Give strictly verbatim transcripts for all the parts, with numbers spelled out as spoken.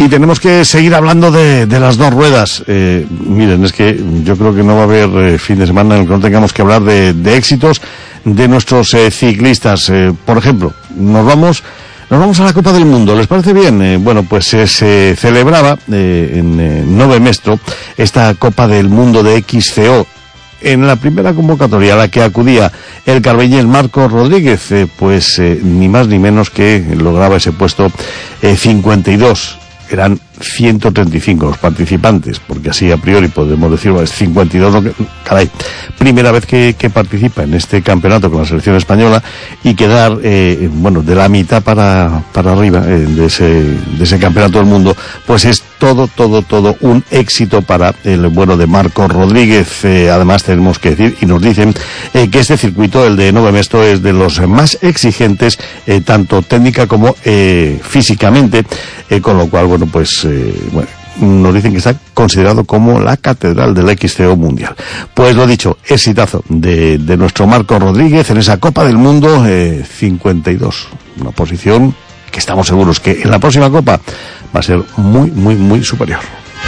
Y tenemos que seguir hablando de, de las dos ruedas. Eh, miren, es que yo creo que no va a haber eh, fin de semana en el que no tengamos que hablar de, de éxitos de nuestros eh, ciclistas. Eh, por ejemplo, nos vamos... Nos vamos a la Copa del Mundo, ¿les parece bien? Eh, bueno, pues eh, se celebraba eh, en eh, Nove Mesto esta Copa del Mundo de X C O. En la primera convocatoria a la que acudía el carbeñel Marco Rodríguez, eh, pues eh, ni más ni menos que lograba ese puesto eh, cincuenta y dos. Eran ciento treinta y cinco los participantes, porque así a priori podemos decirlo, es cincuenta y dos, no, caray, primera vez que, que participa en este campeonato con la selección española y quedar, eh, bueno, de la mitad para, para arriba eh, de ese, de ese campeonato del mundo, pues es todo, todo, todo un éxito para el bueno de Marco Rodríguez. Eh, además tenemos que decir, y nos dicen, eh, que este circuito, el de Nove Mesto, es de los más exigentes, eh, tanto técnica como eh, físicamente, eh, con lo cual, bueno, pues Eh, bueno, nos dicen que está considerado como la catedral del X C O mundial. Pues lo dicho, exitazo de, de nuestro Marco Rodríguez en esa Copa del Mundo, eh, cincuenta y dos, una posición que estamos seguros que en la próxima Copa va a ser muy, muy, muy superior.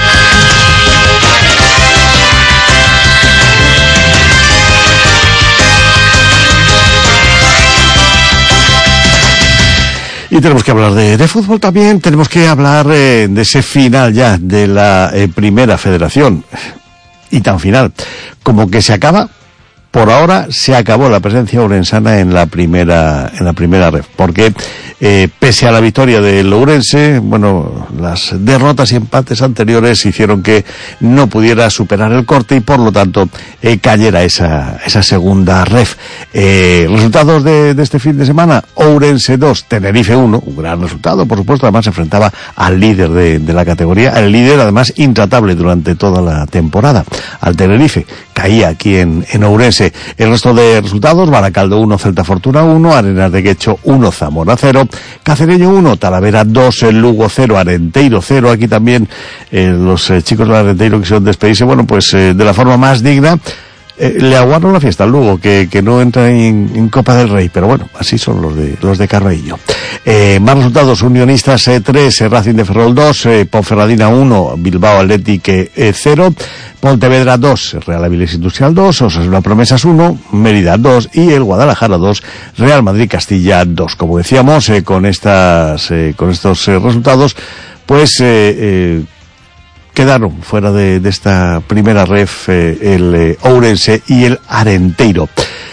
Y tenemos que hablar de, de fútbol también, tenemos que hablar eh, de ese final ya de la eh, primera federación. Y tan final, como que se acaba, por ahora se acabó la presencia ourensana en la primera, en la primera ref, porque eh, pese a la victoria del Ourense, bueno, las derrotas y empates anteriores hicieron que no pudiera superar el corte y por lo tanto eh, cayera esa, esa segunda ref. Eh, resultados de, de este fin de semana: Ourense dos, Tenerife uno, un gran resultado, por supuesto, además se enfrentaba al líder de, de la categoría, el líder además intratable durante toda la temporada, al Tenerife. Caía aquí en, en Ourense. El resto de resultados: Baracaldo uno, Celta Fortuna uno, Arenas de Guecho uno, Zamora cero, Cacereño uno, Talavera dos, Lugo cero, Arenteiro cero. Aquí también eh, los eh, chicos de Arenteiro quisieron despedirse, bueno, pues eh, de la forma más digna. Eh, le aguardo la fiesta al Lugo, que, que no entra en, en Copa del Rey, pero bueno, así son los de los de Carreillo. Eh, más resultados: Unionistas eh, tres, eh, Racing de Ferrol dos, eh, Ponferradina uno, Bilbao Athletic eh, cero, Pontevedra dos, Real Avilés Industrial dos, Osasuna Promesas uno, Mérida dos y el Guadalajara dos, Real Madrid Castilla dos. Como decíamos, eh, con estas eh, con estos eh, resultados, pues eh, eh, quedaron fuera de, de esta primera ref eh, el eh, Ourense y el Arenteiro.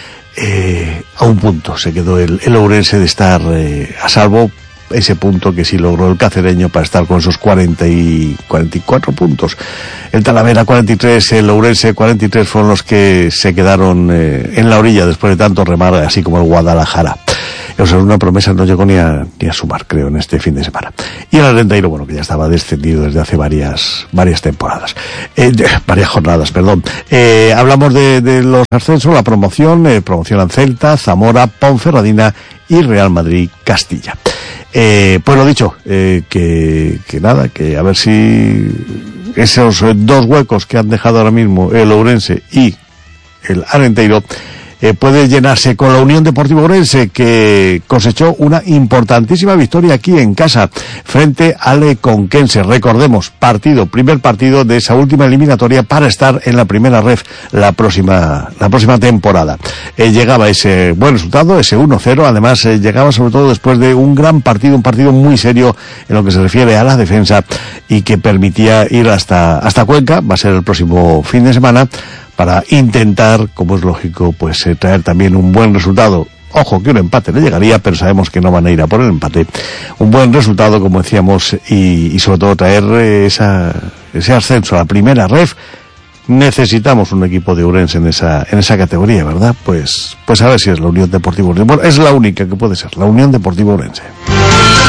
Eh, a un punto se quedó el, el Ourense de estar eh, a salvo, ese punto que sí logró el cacereño para estar con esos cuarenta y cuatro puntos. El Talavera cuarenta y tres, el Ourense cuarenta y tres fueron los que se quedaron eh, en la orilla después de tanto remar, así como el Guadalajara. O sea, una promesa no llegó ni a, ni a sumar, creo, en este fin de semana. Y el Arenteiro, bueno, que ya estaba descendido desde hace varias varias temporadas. Eh, de, varias jornadas, perdón. Eh, hablamos de, de los ascensos, la promoción, eh, promocionan Celta, Zamora, Ponferradina y Real Madrid Castilla. Eh, pues lo dicho, eh, que, que nada, que a ver si esos dos huecos que han dejado ahora mismo el Ourense y el Arenteiro Eh, puede llenarse con la Unión Deportiva Ourense, que cosechó una importantísima victoria aquí en casa frente al Conquense. Recordemos, partido, primer partido de esa última eliminatoria para estar en la primera ref la próxima la próxima temporada. Eh, llegaba ese buen resultado, ese uno cero, además eh, llegaba sobre todo después de un gran partido, un partido muy serio en lo que se refiere a la defensa y que permitía ir hasta hasta Cuenca. Va a ser el próximo fin de semana, para intentar, como es lógico, pues eh, traer también un buen resultado. Ojo, que un empate le llegaría, pero sabemos que no van a ir a por el empate. Un buen resultado, como decíamos, y, y sobre todo traer eh, esa, ese ascenso a la primera ref. Necesitamos un equipo de Ourense en esa en esa categoría, ¿verdad? Pues pues a ver si es la Unión Deportiva Ourense. Bueno, es la única que puede ser, la Unión Deportiva Ourense.